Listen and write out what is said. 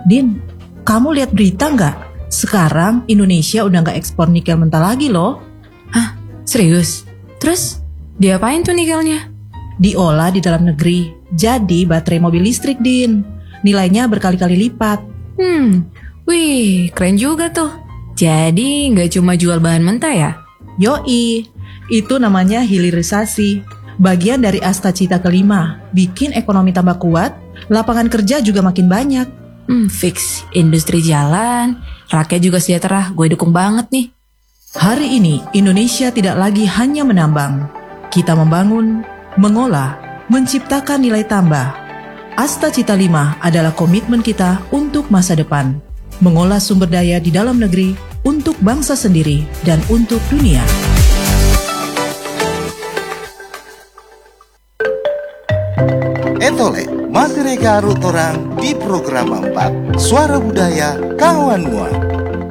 Din, kamu lihat berita nggak? Sekarang Indonesia udah nggak ekspor nikel mentah lagi loh. Hah? Serius? Terus diapain tuh nikelnya? Diolah di dalam negeri, jadi baterai mobil listrik, Din. Nilainya berkali-kali lipat. Wih, keren juga tuh. Jadi nggak cuma jual bahan mentah ya? Yoi, itu namanya hilirisasi. Bagian dari Asta Cita kelima, bikin ekonomi tambah kuat, lapangan kerja juga makin banyak. Fix, industri jalan, rakyat juga sejahtera, gue dukung banget nih. Hari ini, Indonesia tidak lagi hanya menambang. Kita membangun, mengolah, menciptakan nilai tambah. Asta Cita 5 adalah komitmen kita untuk masa depan. Mengolah sumber daya di dalam negeri untuk bangsa sendiri dan untuk dunia. Etole, masih reka arut orang di program 4 Suara Budaya Kawan Mua.